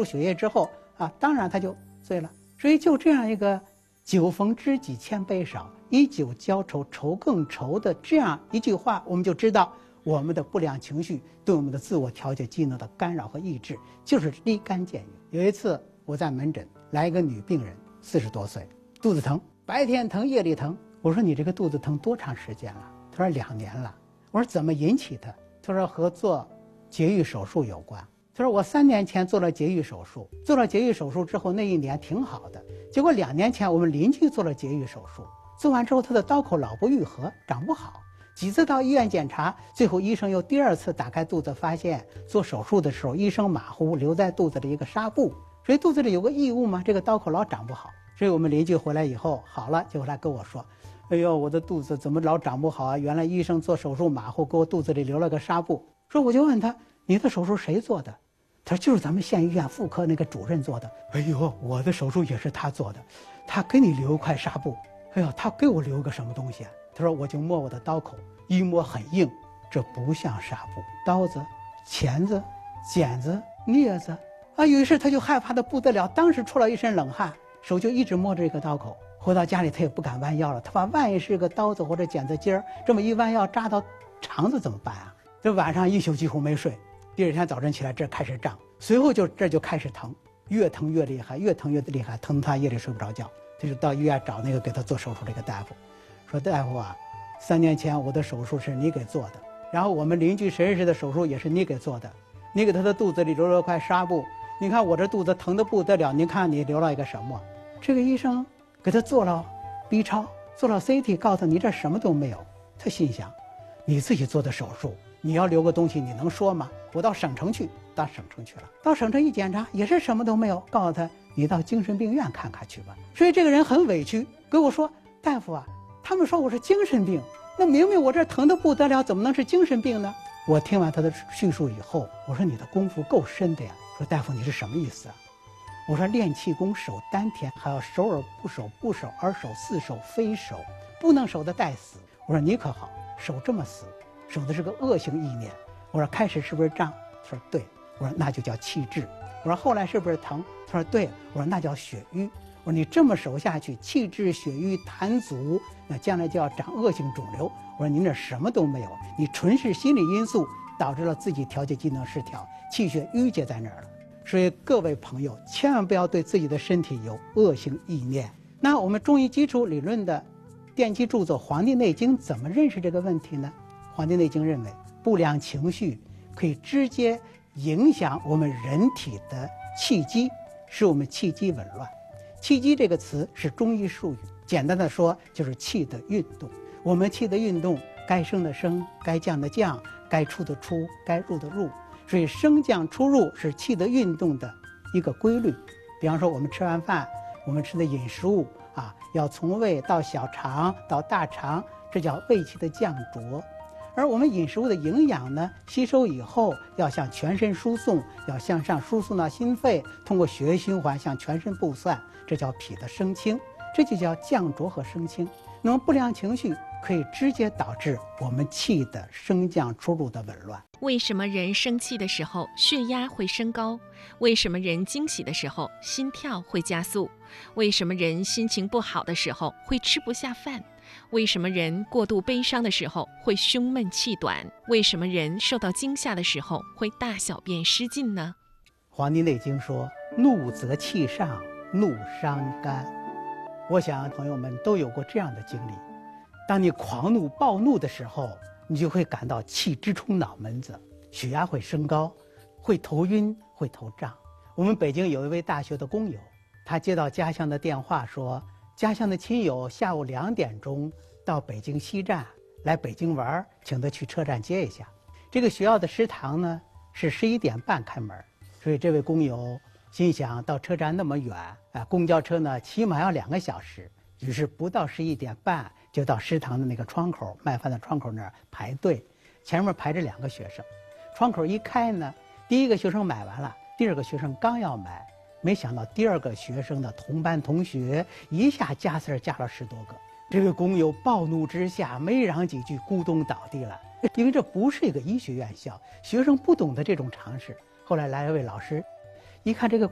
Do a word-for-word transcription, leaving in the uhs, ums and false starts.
入血液之后啊，当然他就醉了。所以就这样一个酒逢知己千杯少，以酒浇愁愁更愁的这样一句话，我们就知道我们的不良情绪对我们的自我调节机能的干扰和抑制就是立竿见影。有一次我在门诊来一个女病人，四十多岁，肚子疼，白天疼夜里疼。我说你这个肚子疼多长时间了？她说两年了。我说怎么引起的？她说和做节育手术有关。她说我三年前做了节育手术，做了节育手术之后那一年挺好的，结果两年前我们邻居做了节育手术，做完之后她的刀口老不愈合，长不好，几次到医院检查，最后医生又第二次打开肚子，发现做手术的时候医生马虎，留在肚子里一个纱布，所以肚子里有个异物嘛，这个刀口老长不好。所以我们邻居回来以后好了，结果他跟我说，哎呦，我的肚子怎么老长不好啊？原来医生做手术马虎，给我肚子里留了个纱布。说我就问他，你的手术谁做的？他说就是咱们县医院妇科那个主任做的。哎呦，我的手术也是他做的，他给你留一块纱布。哎呦，他给我留个什么东西啊？他说我就摸我的刀口，一摸很硬，这不像纱布，刀子、钳子、剪子、镊子啊。于是他就害怕的不得了，当时出了一身冷汗，手就一直摸着这个刀口。回到家里他也不敢弯腰了，他怕万一是个刀子或者剪子尖儿，这么一弯腰扎到肠子怎么办啊？这晚上一宿几乎没睡，第二天早晨起来这开始胀，随后就这就开始疼，越疼越厉害，越疼越厉害，疼他夜里睡不着觉。他就到医院找那个给他做手术这个大夫，说大夫啊，三年前我的手术是你给做的，然后我们邻居谁谁的手术也是你给做的，你给他的肚子里留了块纱布，你看我这肚子疼得不得了，你看你留了一个什么？这个医生给他做了 B 超，做了 C T， 告诉你这什么都没有。他心想，你自己做的手术，你要留个东西你能说吗？我到省城去，到省城去了，到省城一检查也是什么都没有，告诉他你到精神病院看看去吧。所以这个人很委屈，跟我说，大夫啊，他们说我是精神病，那明明我这疼得不得了，怎么能是精神病呢？我听完他的叙述以后，我说你的功夫够深的呀。说大夫你是什么意思啊？我说练气功守丹田，还要守而不守，不守而守，似守非守，不能守的带死。我说你可好，守这么死，守的是个恶性意念。我说开始是不是胀？他说对。我说那就叫气滞。我说后来是不是疼？他说对。我说那叫血瘀。我说你这么守下去，气滞血瘀痰阻，那将来就要长恶性肿瘤。我说您这什么都没有，你纯是心理因素导致了自己调节机能失调，气血郁结在那儿了。所以各位朋友千万不要对自己的身体有恶性意念。那我们中医基础理论的奠基著作《黄帝内经》怎么认识这个问题呢？《黄帝内经》认为，不良情绪可以直接影响我们人体的气机，使我们气机紊乱。气机这个词是中医术语，简单的说就是气的运动。我们气的运动，该升的升，该降的降，该出的出，该入的入。所以升降出入是气的运动的一个规律。比方说我们吃完饭，我们吃的饮食物啊，要从胃到小肠到大肠，这叫胃气的降浊。而我们饮食物的营养呢，吸收以后要向全身输送，要向上输送到心肺，通过血液循环向全身布散，这叫脾的升清，这就叫降浊和升清。那么不良情绪可以直接导致我们气的升降出入的紊乱。 为什么人生气的时候血压会升高？为什么人惊喜的时候心跳会加速？为什么人心情不好的时候会吃不下饭？为什么人过度悲伤的时候会胸闷气短？为什么人受到惊吓的时候会大小便失禁呢？ 《黄帝内经》说，怒则气上，怒伤肝。我想朋友们都有过这样的经历，当你狂怒暴怒的时候，你就会感到气直冲脑门子，血压会升高，会头晕，会头胀。我们北京有一位大学的工友，他接到家乡的电话说，家乡的亲友下午两点钟到北京西站来北京玩，请他去车站接一下。这个学校的食堂呢是十一点半开门，所以这位工友心想到车站那么远啊，公交车呢起码要两个小时，于是不到十一点半就到食堂的那个窗口，卖饭的窗口那儿排队，前面排着两个学生，窗口一开呢，第一个学生买完了，第二个学生刚要买，没想到第二个学生的同班同学一下加丝加了十多个，这位工友暴怒之下没嚷几句咕咚倒地了。因为这不是一个医学院校，学生不懂得这种常识。后来来了位老师，一看这个